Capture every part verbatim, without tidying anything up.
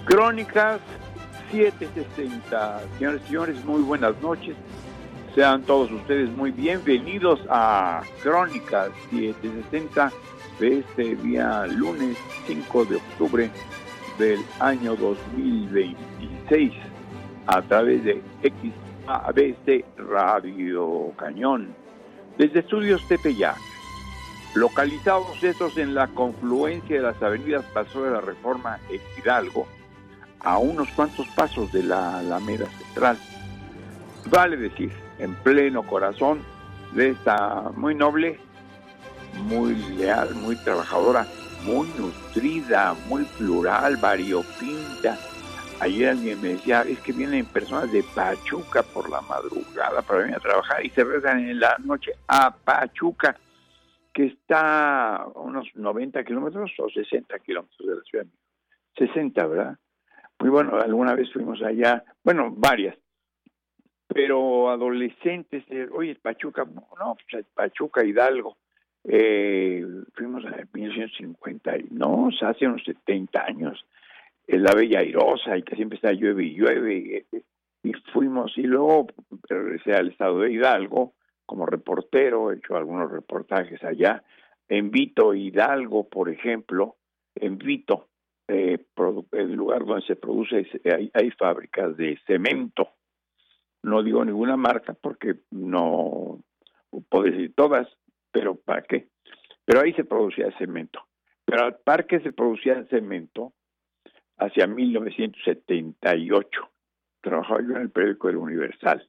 Crónicas setecientos sesenta. Señores y señores, muy buenas noches. Sean todos ustedes muy bienvenidos a Crónicas setecientos sesenta de este día lunes cinco de octubre del año dos mil veintiséis a través de X A B C Radio Cañón desde Estudios Tepeyac, localizados estos en la confluencia de las avenidas Paso de la Reforma en Hidalgo, a unos cuantos pasos de la Alameda Central. Vale decir, en pleno corazón de esta muy noble, muy leal, muy trabajadora, muy nutrida, muy plural, variopinta. Ayer alguien me decía, es que vienen personas de Pachuca por la madrugada para venir a trabajar y se regresan en la noche a Pachuca, que está a unos noventa kilómetros o sesenta kilómetros de la ciudad. sesenta, ¿verdad? Muy bueno, alguna vez fuimos allá, bueno, varias, pero adolescentes, eh, oye, Pachuca, no, pues Pachuca, Hidalgo, eh, fuimos en mil novecientos cincuenta, no, o sea, hace unos setenta años, en la Bella Airosa, y que siempre está llueve y llueve, y, y fuimos, y luego regresé al estado de Hidalgo, como reportero, he hecho algunos reportajes allá, en Vito, Hidalgo, por ejemplo, en Vito, Eh, produ- el lugar donde se produce, hay, hay fábricas de cemento. No digo ninguna marca porque no puedo decir todas, pero ¿para qué? Pero ahí se producía cemento. Pero al par que se producía cemento, hacia mil novecientos setenta y ocho, trabajaba yo en el periódico El Universal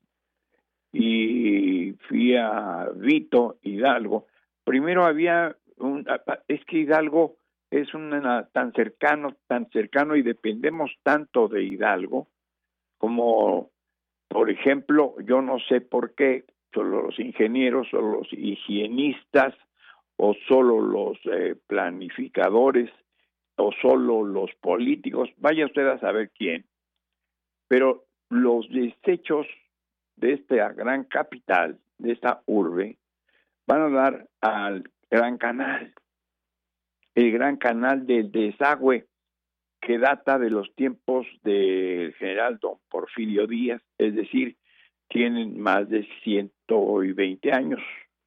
y fui a Vito, Hidalgo. Primero había un, es que Hidalgo es una, tan cercano, tan cercano y dependemos tanto de Hidalgo como, por ejemplo, yo no sé por qué, solo los ingenieros, solo los higienistas, o solo los eh, planificadores, o solo los políticos, vaya usted a saber quién, pero los desechos de esta gran capital, de esta urbe, van a dar al Gran Canal. El Gran Canal del Desagüe, que data de los tiempos del general don Porfirio Díaz, es decir, tienen más de ciento veinte años.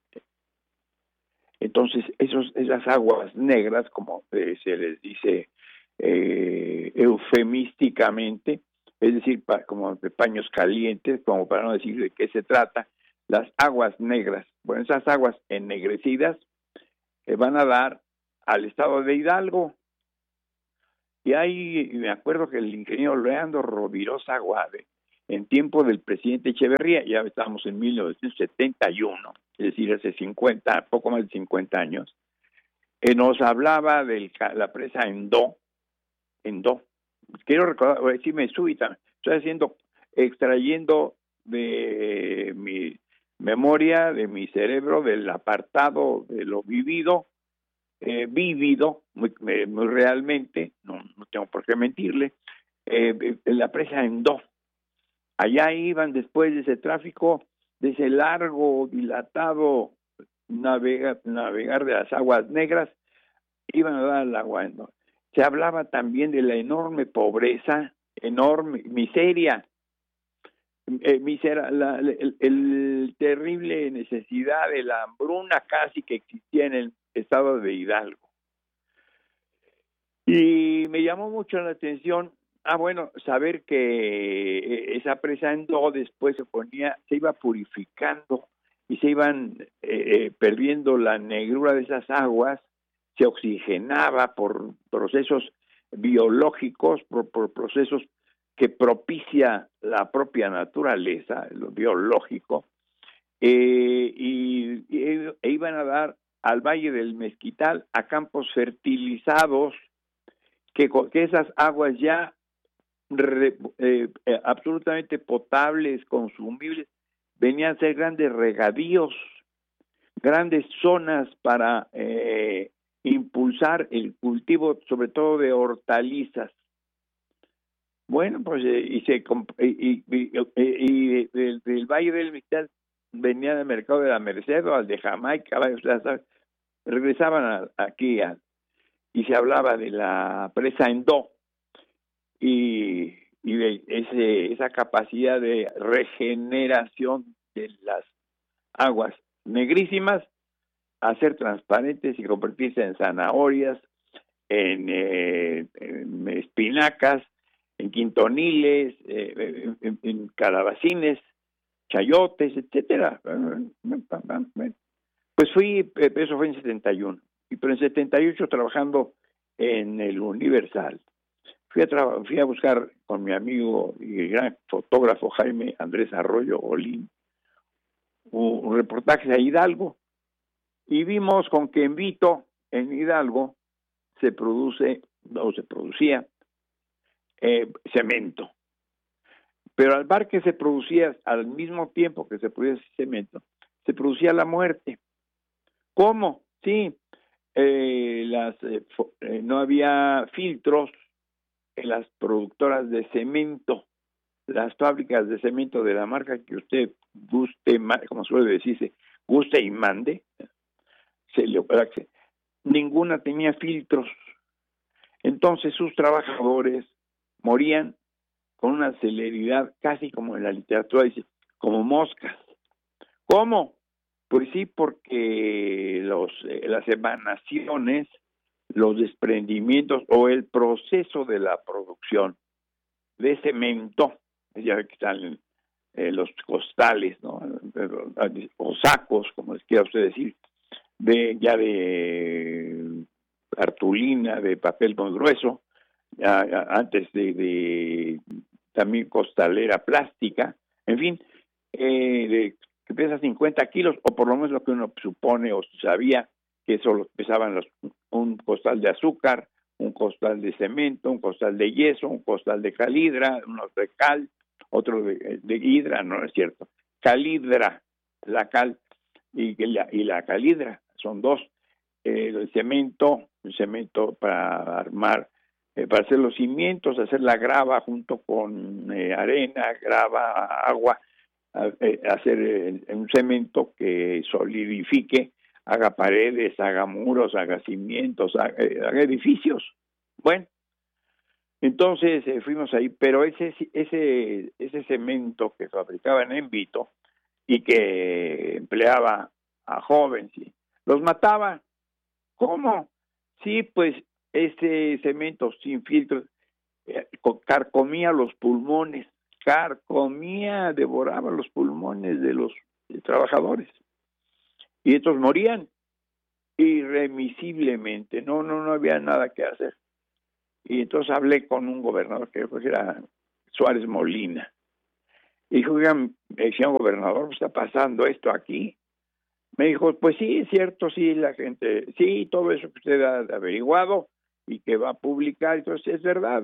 Entonces, esos, esas aguas negras, como eh, se les dice eh, eufemísticamente, es decir, pa, como de paños calientes, como para no decir de qué se trata, las aguas negras, bueno, esas aguas ennegrecidas eh, van a dar al estado de Hidalgo. Y ahí me acuerdo que el ingeniero Leandro Rovirosa Guade, en tiempo del presidente Echeverría, ya estamos en mil novecientos setenta y uno, es decir, hace cincuenta, poco más de cincuenta años, eh, nos hablaba de la presa Endó, Endó. Quiero recordar, decirme súbita, estoy haciendo, extrayendo de mi memoria, de mi cerebro, del apartado de lo vivido, Eh, vivido muy, muy realmente, no, no tengo por qué mentirle, eh, la presa Endó. Allá iban después de ese tráfico, de ese largo, dilatado navega, navegar de las aguas negras, iban a dar al agua Endó. Se hablaba también de la enorme pobreza, enorme miseria, eh, misera, la, el, el terrible necesidad de la hambruna casi que existía en el estado de Hidalgo. Y me llamó mucho la atención, ah bueno, saber que esa presa Endó después se ponía, se iba purificando y se iban eh, perdiendo la negrura de esas aguas, se oxigenaba por procesos biológicos, por, por procesos que propicia la propia naturaleza, lo biológico, eh, y, y e iban a dar al Valle del Mezquital, a campos fertilizados, que, que esas aguas ya re, eh, eh, absolutamente potables, consumibles, venían a ser grandes regadíos, grandes zonas para eh, impulsar el cultivo, sobre todo de hortalizas. Bueno, pues eh, y se y, y, y, y del, del Valle del Mezquital venía del mercado de la Merced o al de Jamaica, regresaban a, aquí a, y se hablaba de la presa Endó. y, y de ese, esa capacidad de regeneración de las aguas negrísimas a ser transparentes y convertirse en zanahorias, en, eh, en espinacas, en quintoniles, eh, en, en calabacines, chayotes, etcétera. Pues fui, eso fue en setenta y uno, y pero en setenta y ocho trabajando en el Universal. Fui a, tra- fui a buscar con mi amigo y el gran fotógrafo Jaime Andrés Arroyo Olín un, un reportaje a Hidalgo, y vimos con que en Vito, en Hidalgo, se produce, o se producía, eh, cemento. Pero al par que se producía, al mismo tiempo que se producía cemento, se producía la muerte. ¿Cómo? Sí, eh, las, eh, eh, no había filtros en las productoras de cemento, las fábricas de cemento de la marca que usted guste, como suele decirse, guste y mande, se le, ninguna tenía filtros. Entonces sus trabajadores morían con una celeridad casi como en la literatura dice, como moscas. ¿Cómo? Pues sí, porque los eh, las emanaciones, los desprendimientos o el proceso de la producción de cemento, ya que están eh, los costales, ¿no? O sacos, como les quiera usted decir, de ya de cartulina, de papel muy grueso, ya, ya, antes de, de también costalera plástica, en fin, eh, de, que pesa cincuenta kilos, o por lo menos lo que uno supone o sabía, que eso pesaban los, un costal de azúcar, un costal de cemento, un costal de yeso, un costal de calidra, uno de cal, otro de, de hidra, no, no es cierto, calidra, la cal y la, y la calidra, son dos, eh, el cemento, el cemento para armar, eh, para hacer los cimientos, hacer la grava junto con eh, arena, grava, agua, eh, hacer eh, un cemento que solidifique, haga paredes, haga muros, haga cimientos, haga, eh, haga edificios. Bueno, entonces eh, fuimos ahí, pero ese ese ese cemento que fabricaban en Vito y que empleaba a jóvenes, ¿sí? Los mataba. ¿Cómo? Sí, pues ese cemento sin filtros eh, carcomía los pulmones, carcomía, devoraba los pulmones de los de trabajadores. Y estos morían irremisiblemente, no, no, no había nada que hacer. Y entonces hablé con un gobernador que pues era Suárez Molina. Y dijo, oigan, señor gobernador, ¿está pasando esto aquí? Me dijo, pues sí, es cierto, sí, la gente, sí, todo eso que usted ha averiguado y que va a publicar, entonces es verdad.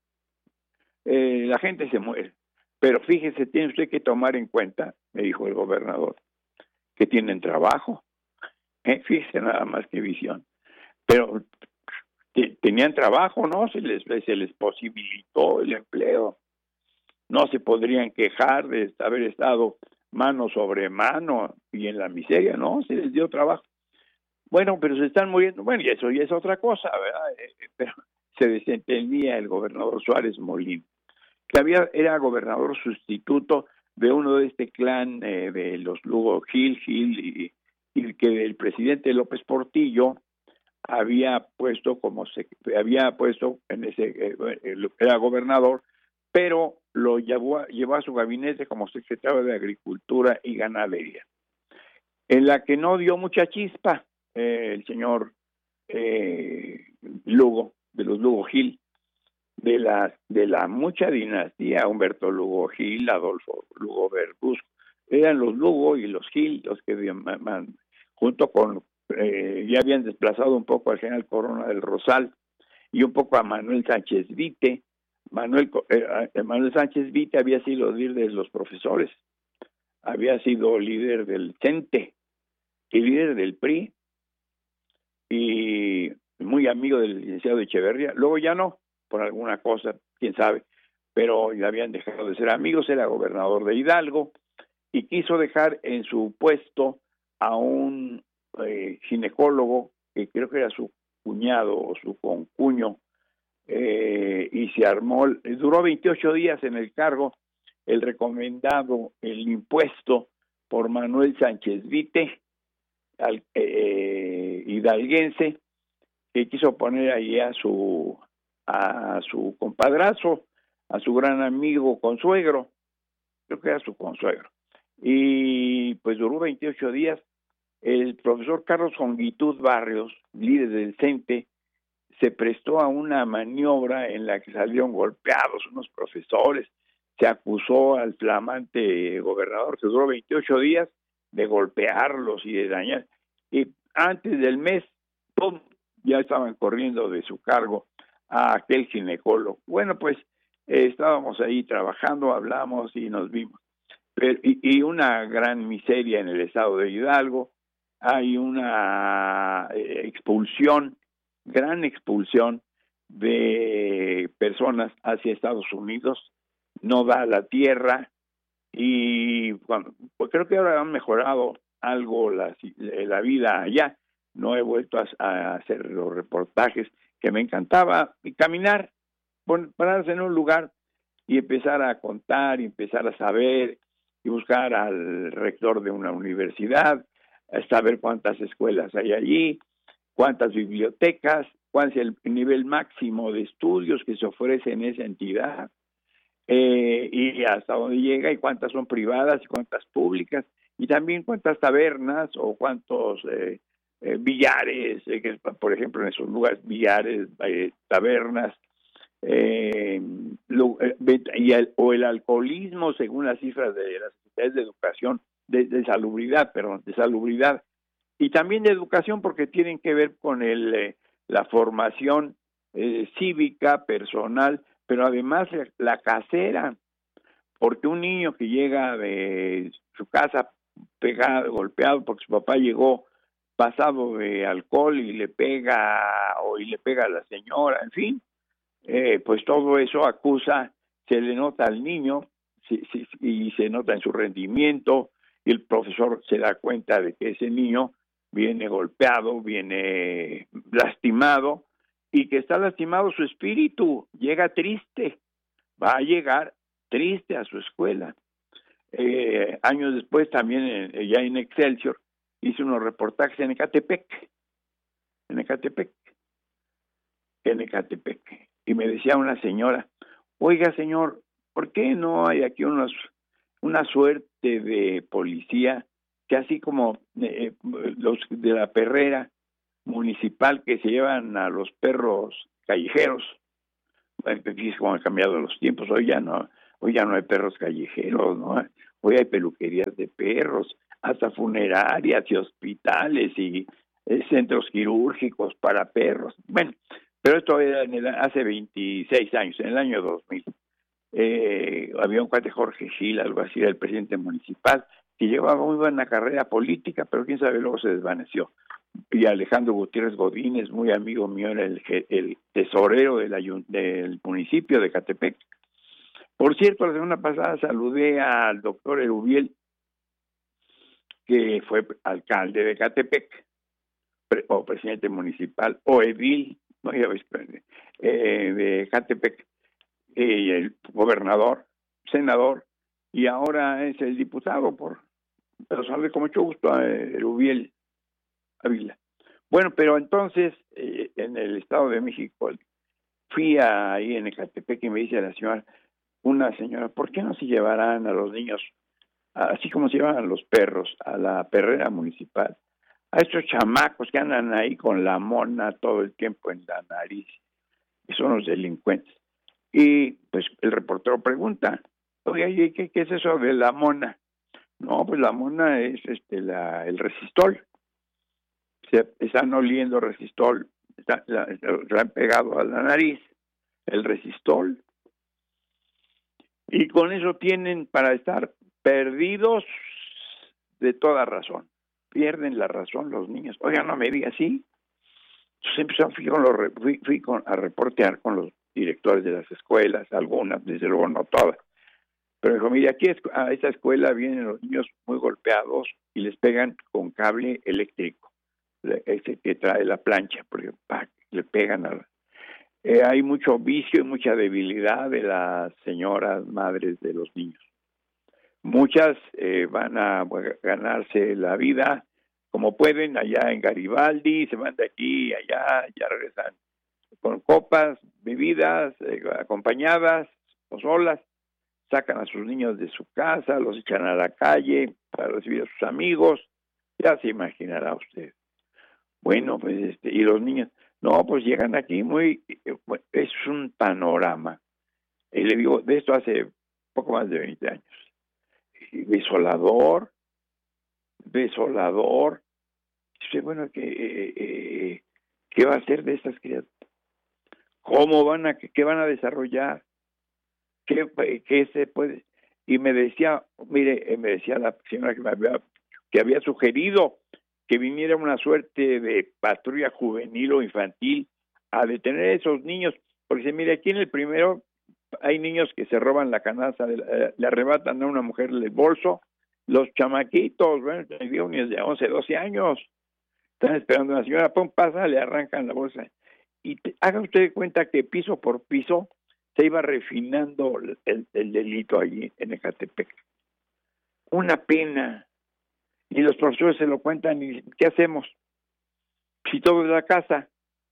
Eh, la gente se muere. Pero fíjese, tiene usted que tomar en cuenta, me dijo el gobernador, que tienen trabajo. ¿Eh? Fíjese nada más que visión. Pero tenían trabajo, ¿no? Se les, se les posibilitó el empleo. No se podrían quejar de haber estado mano sobre mano y en la miseria, ¿no? Se les dio trabajo. Bueno, pero se están muriendo. Bueno, y eso ya es otra cosa, ¿verdad? Eh, pero se desentendía el gobernador Suárez Molina, que había, era gobernador sustituto de uno de este clan eh, de los Lugo Gil, Gil y, y que el presidente López Portillo había puesto como se había puesto en ese eh, era gobernador, pero lo llevó a, llevó a su gabinete como secretario de Agricultura y Ganadería, en la que no dio mucha chispa eh, el señor eh, Lugo, de los Lugo Gil, de la de la mucha dinastía, Humberto Lugo Gil, Adolfo Lugo Verduzco, eran los Lugo y los Gil los que junto con eh, ya habían desplazado un poco al general Corona del Rosal y un poco a Manuel Sánchez Vite. Manuel eh, Manuel Sánchez Vite había sido líder de los profesores, había sido líder del CENTE y líder del P R I y muy amigo del licenciado Echeverría. Luego ya no, por alguna cosa, quién sabe, pero ya habían dejado de ser amigos. Era gobernador de Hidalgo y quiso dejar en su puesto a un eh, ginecólogo que creo que era su cuñado o su concuño, eh, y y se armó, duró veintiocho días en el cargo el recomendado, el impuesto por Manuel Sánchez Vite, al, eh, hidalguense, que quiso poner ahí a su a su compadrazo, a su gran amigo consuegro, creo que era su consuegro, y pues duró veintiocho días. El profesor Carlos Jongitud Barrios, líder del C E N T E, se prestó a una maniobra en la que salieron golpeados unos profesores, se acusó al flamante gobernador, que duró veintiocho días, de golpearlos y de dañar, y antes del mes, ¡pum!, ya estaban corriendo de su cargo a aquel ginecólogo. Bueno, pues eh, estábamos ahí trabajando, hablamos y nos vimos. Pero, y, y una gran miseria en el estado de Hidalgo, hay una eh, expulsión, gran expulsión de personas hacia Estados Unidos, no da la tierra, y bueno, pues creo que ahora han mejorado algo la, la vida allá. No he vuelto a, a hacer los reportajes que me encantaba, y caminar, pararse en un lugar y empezar a contar y empezar a saber y buscar al rector de una universidad, a saber cuántas escuelas hay allí, cuántas bibliotecas, cuál es el nivel máximo de estudios que se ofrece en esa entidad, eh, y hasta dónde llega, y cuántas son privadas y cuántas públicas, y también cuántas tabernas o cuántos eh, eh, billares, eh, que, por ejemplo, en esos lugares, billares, eh, tabernas, eh, lo, eh, y el, o el alcoholismo, según las cifras de las secretarías de educación, de, de salubridad, perdón, de salubridad, y también de educación, porque tienen que ver con el eh, la formación eh, cívica, personal, pero además la casera, porque un niño que llega de su casa pegado, golpeado, porque su papá llegó pasado de alcohol y le pega, o y le pega a la señora, en fin, eh, pues todo eso acusa, se le nota al niño, sí, sí, y se nota en su rendimiento, y el profesor se da cuenta de que ese niño viene golpeado, viene lastimado, y que está lastimado su espíritu, llega triste, va a llegar triste a su escuela. Eh, años después también, eh, ya en Excelsior, hice unos reportajes en Ecatepec, en Ecatepec, en Ecatepec, y me decía una señora, oiga señor, ¿por qué no hay aquí unos, una suerte de policía que así como eh, los de la perrera municipal que se llevan a los perros callejeros? Bueno, fíjese cómo han cambiado los tiempos, hoy ya no, hoy ya no hay perros callejeros, ¿no? Hoy hay peluquerías de perros, hasta funerarias y hospitales y eh, centros quirúrgicos para perros. Bueno, pero esto era en el, hace veintiséis años, en el año dos mil. Eh, había un cuate, Jorge Gil, algo así, era el presidente municipal, que llevaba muy buena carrera política, pero quién sabe, luego se desvaneció. Y Alejandro Gutiérrez Godínez, muy amigo mío, era el, el tesorero del, del municipio de Ecatepec. Por cierto, la semana pasada saludé al doctor Erubiel, que fue alcalde de Ecatepec, pre, o presidente municipal, o edil, no, ya ves, eh, de Ecatepec, y el gobernador, senador, y ahora es el diputado, por pero saludé con mucho gusto a Erubiel Ávila. Bueno, pero entonces, eh, en el Estado de México, fui a, ahí en Ecatepec, y me dice la señora, una señora, ¿por qué no se llevarán a los niños, así como se llevan a los perros, a la perrera municipal, a estos chamacos que andan ahí con la mona todo el tiempo en la nariz, que son los delincuentes? Y pues el reportero pregunta, oye, ¿qué, qué es eso de la mona? No, pues la mona es este la el resistol. Se están oliendo resistol, está, la, se han pegado a la nariz el resistol, y con eso tienen para estar perdidos de toda razón. Pierden la razón los niños. Oiga, no me diga así. Entonces fui, con los, fui, fui con, a reportear con los directores de las escuelas, algunas, desde luego no todas. Pero dijo, mire, aquí a esta escuela vienen los niños muy golpeados y les pegan con cable eléctrico, ese que trae la plancha, porque ¡pac!, le pegan a la... eh, hay mucho vicio y mucha debilidad de las señoras madres de los niños. Muchas eh, van a bueno, ganarse la vida como pueden allá en Garibaldi, se van de aquí allá, ya regresan con copas, bebidas, eh, acompañadas o solas, sacan a sus niños de su casa, los echan a la calle para recibir a sus amigos, ya se imaginará usted. Bueno, pues este, y los niños, no, pues llegan aquí muy, bueno, es un panorama, y le digo, de esto hace poco más de veinte años, desolador, desolador. Dice, bueno, ¿qué, eh, ¿qué va a hacer de estas criaturas? ¿Cómo van a, qué van a desarrollar? ¿Qué, qué se puede? Y me decía, mire, me decía la señora que me había, que había sugerido que viniera una suerte de patrulla juvenil o infantil a detener a esos niños, porque dice, mire, aquí en el primero hay niños que se roban la canasta, de la, le arrebatan a una mujer el bolso, los chamaquitos, bueno, niños de once, doce años, están esperando a una señora, pum, pasa, le arrancan la bolsa. Y te, haga usted cuenta que piso por piso se iba refinando el, el, el delito allí en Ecatepec. Una pena. Y los profesores se lo cuentan y dicen, ¿qué hacemos? Si todo es la casa,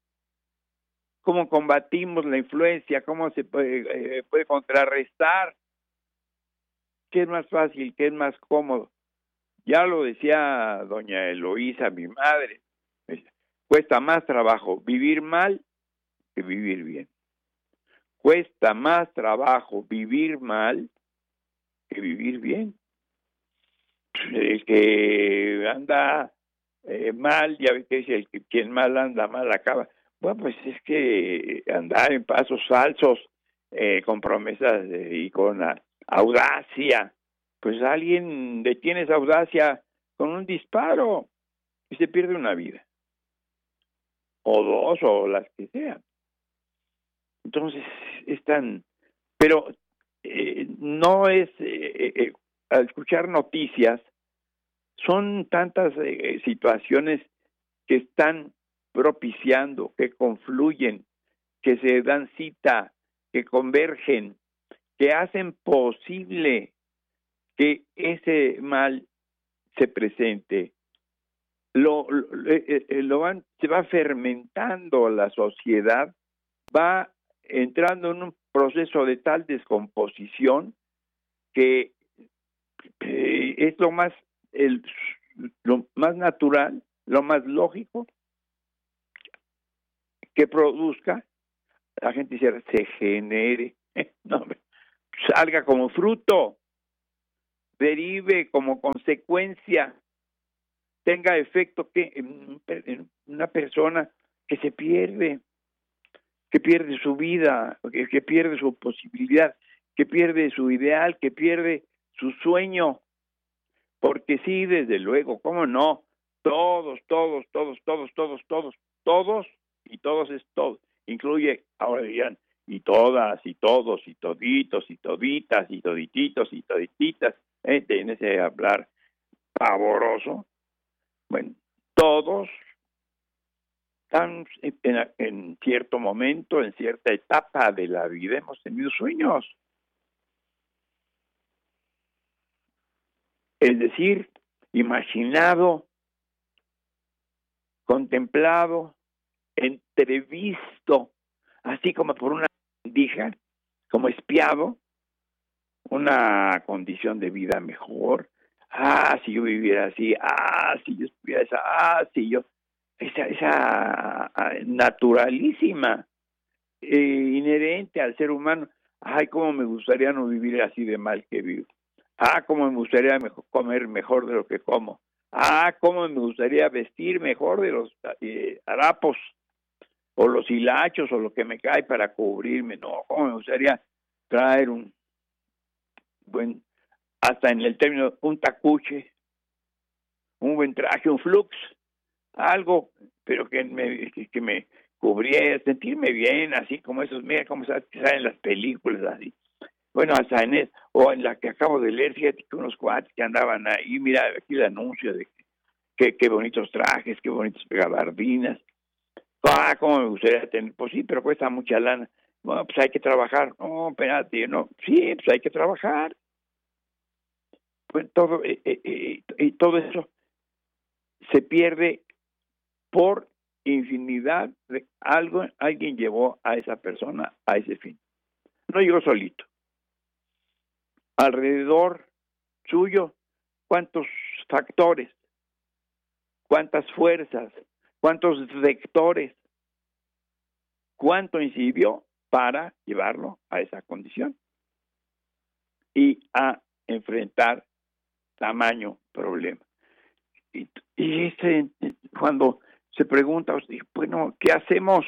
¿cómo combatimos la influencia? ¿Cómo se puede, eh, puede contrarrestar? ¿Qué es más fácil? ¿Qué es más cómodo? Ya lo decía doña Eloísa, mi madre, cuesta más trabajo vivir mal que vivir bien. Cuesta más trabajo vivir mal que vivir bien. El que anda eh, mal, ya ves que dice, el que quien mal anda, mal acaba. Bueno, pues es que andar en pasos falsos, eh, con promesas eh, y con uh, audacia, pues alguien detiene esa audacia con un disparo y se pierde una vida. O dos, o las que sean. Entonces, es tan... Pero eh, no es... Eh, eh, al escuchar noticias, son tantas eh, situaciones que están propiciando, que confluyen, que se dan cita, que convergen, que hacen posible que ese mal se presente. Lo, lo, lo van, se va fermentando la sociedad, va entrando en un proceso de tal descomposición que eh, es lo más el, lo más natural, lo más lógico que produzca, la gente dice, se genere, no, salga como fruto, derive como consecuencia, tenga efecto que en, en una persona que se pierde, que pierde su vida, que, que pierde su posibilidad, que pierde su ideal, que pierde su sueño, porque sí, desde luego, cómo no, todos, todos, todos, todos, todos, todos, todos, y todos es todo, incluye, ahora dirán, y todas, y todos, y toditos, y toditas, y todititos, y todititas, ¿eh? En ese hablar pavoroso. Bueno, todos están en, en cierto momento, en cierta etapa de la vida, hemos tenido sueños. Es decir, imaginado, contemplado, entrevisto, así como por una bandija, como espiado, una condición de vida mejor. Ah, si yo viviera así, ah, si yo estuviera esa, ah, si yo, esa, esa naturalísima, eh, inherente al ser humano. Ay, cómo me gustaría no vivir así de mal que vivo. Ah, cómo me gustaría mejor, comer mejor de lo que como. Ah, cómo me gustaría vestir mejor de los eh, harapos o los hilachos o lo que me cae para cubrirme. No, cómo me gustaría traer un buen, hasta en el término, un tacuche, un buen traje, un flux, algo, pero que me, que, que me cubriera, sentirme bien, así como esos, mira cómo salen las películas, así. Bueno, hasta en eso, o en la que acabo de leer, fíjate que unos cuates que andaban ahí, mira, aquí el anuncio de que qué bonitos trajes, qué bonitas gabardinas, Ah, ¿cómo me gustaría tener? Pues sí, pero cuesta mucha lana. Bueno, pues hay que trabajar. No, espérate, no. Sí, pues hay que trabajar. Pues todo, eh, eh, eh, y todo eso se pierde por infinidad de algo, alguien llevó a esa persona a ese fin. No llegó solito. Alrededor suyo, ¿cuántos factores? ¿Cuántas fuerzas? ¿Cuántos vectores? ¿Cuánto incidió para llevarlo a esa condición? Y a enfrentar tamaño problema. Y, y ese, cuando se pregunta, bueno, ¿qué hacemos?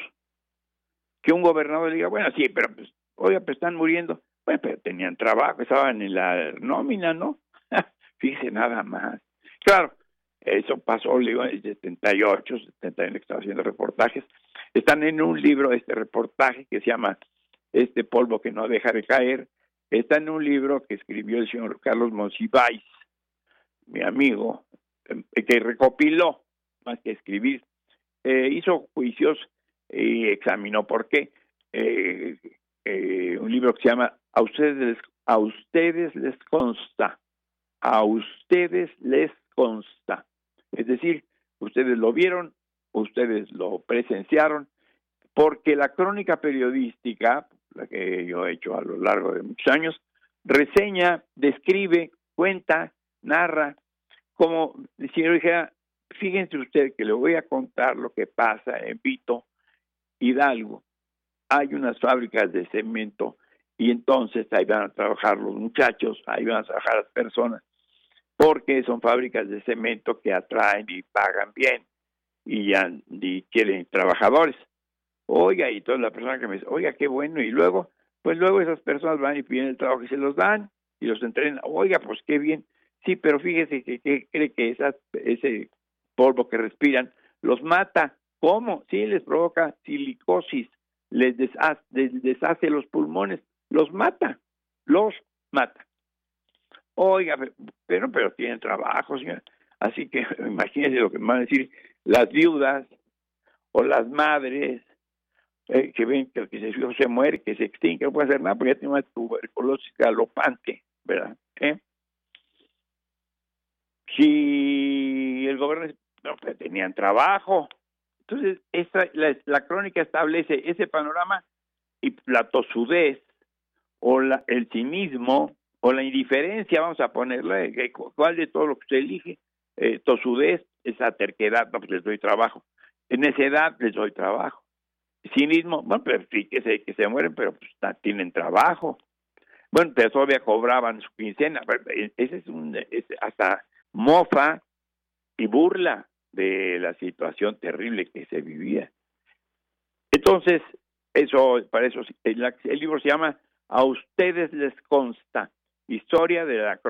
Que un gobernador le diga, bueno, sí, pero pues, oiga, pues están muriendo. Bueno, pero tenían trabajo, estaban en la nómina, ¿no? Fíjese nada más. Claro, eso pasó, le digo, en el setenta y ocho, setenta y nueve, que estaba haciendo reportajes. Están en un libro, este reportaje que se llama Este polvo que no deja de caer. Está en un libro que escribió el señor Carlos Monsiváis, mi amigo, que recopiló, más que escribir, eh, hizo juicios y examinó por qué. Eh, eh, un libro que se llama A ustedes les, a ustedes les consta, a ustedes les consta. Es decir, ustedes lo vieron, ustedes lo presenciaron, porque la crónica periodística, la que yo he hecho a lo largo de muchos años, reseña, describe, cuenta, narra, como si yo dijera, fíjense usted que le voy a contar lo que pasa en Vito Hidalgo. Hay unas fábricas de cemento y entonces ahí van a trabajar los muchachos, ahí van a trabajar las personas, porque son fábricas de cemento que atraen y pagan bien y, ya, y quieren trabajadores. Oiga, y toda la persona que me dice, oiga, qué bueno, y luego, pues luego esas personas van y piden el trabajo y se los dan y los entrenan. Oiga, pues qué bien. Sí, pero fíjese que, que cree que esa, ese polvo que respiran los mata. ¿Cómo? Sí, les provoca silicosis, les deshace, les deshace los pulmones, los mata, los mata. Oiga, pero, pero tienen trabajo, señora. Así que imagínense lo que me van a decir las viudas o las madres eh, que ven que, que su hijo se muere, que se extingue, no puede hacer nada porque ya tiene una tuberculosis galopante, ¿verdad? ¿Eh? Si el gobierno no, pues tenían trabajo. Entonces, esta, la, la crónica establece ese panorama y la tosudez o la, el cinismo o la indiferencia, vamos a ponerle, ¿cuál de todo lo que usted elige? Eh, tosudez, esa terquedad, no, pues les doy trabajo. Necedad, les doy trabajo. Cinismo, bueno, pero sí que se, que se mueren, pero pues tienen trabajo. Bueno, pero todavía cobraban su quincena. Ese es un, es hasta mofa y burla de la situación terrible que se vivía. Entonces, eso, para eso, el, el libro se llama A ustedes les consta, historia de la